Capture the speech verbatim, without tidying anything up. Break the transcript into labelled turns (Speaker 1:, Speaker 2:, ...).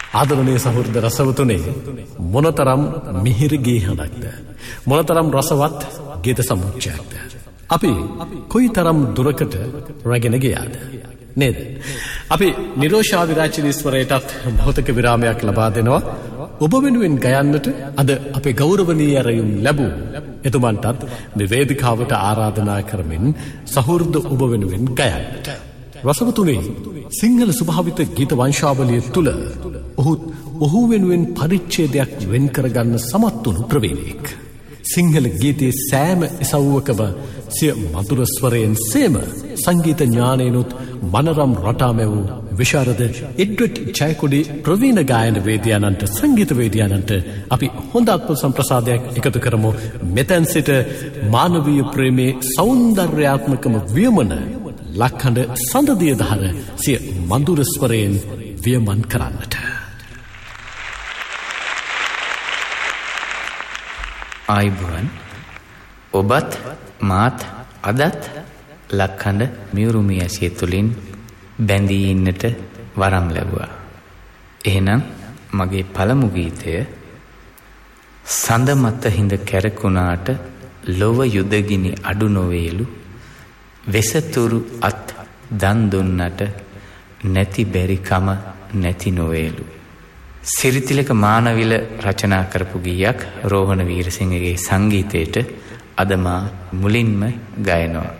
Speaker 1: ආදරණීය සහෘද රසවතුනේ මොනතරම් මිහිරි ගී හඬක්ද, මොනතරම් රසවත් ගීත සමුච්චයක්ද අපි කොයිතරම් දුරකට රැගෙන ගියාද නේද? අපි නිරෝෂා විරාජිනීස්වරයටත් භෞතික විරාමයක් ලබා දෙනවා. ඔබ වෙනුවෙන් ගයන්නට අද අපේ ගෞරවනීය රැයුම් ලැබූ එතුමන්ටත් මේ වේදිකාවට ආරාධනා කරමින් සහෘද ඔබ වෙනුවෙන් ගයන්නට. රසවතුනේ සිංහල ස්වභාවිත ගීත වංශාවලිය තුල ඔහු ඔහු වෙනුවෙන් පරිච්ඡේදයක් වෙන් කරගන්න සමත් වුණු ප්‍රවීණෙක්. සිංහල ගීතයේ සෑම ඉසව්වකම සිය මధుර ස්වරයෙන් සේම සංගීත ඥානයනොත් මනරම් රටාම වූ විශාරද එඩ්වඩ් ජයකොඩි ප්‍රවීණ ගායන වේදියානන්ට සංගීත වේදියානන්ට අපි හොඳ අත්පොත් සම්ප්‍රසාදයක් එකතු කරමු. මෙතෙන් සිට මානවීය ප්‍රේමයේ සෞන්දර්යාත්මකම වියමන ලක්හඬ සඳදිය දහර සිය මధుර ස්වරයෙන් වියමන් කරන්නට.
Speaker 2: ආයිබුවන්, ඔබත් මාත් අදත් ලක්හඬ මියුරුමිය ඇසිය තුළින් බැඳී ඉන්නට වරම් ලැබුවා. එහෙනම් මගේ පළමු ගීතය සඳ මත හිඳ කැරකුණාට ලොව යුදගිනි අඩු නොවේලු, වෙසතුරු අත් දන් දුන්නට නැති බැරිකම නැති නොවේලු. සිරිතිලක මානවිල රචනා කරපු ගීයක් රෝහණ වීරසිංහගේ සංගීතයට අද මා මුලින්ම ගයනවා.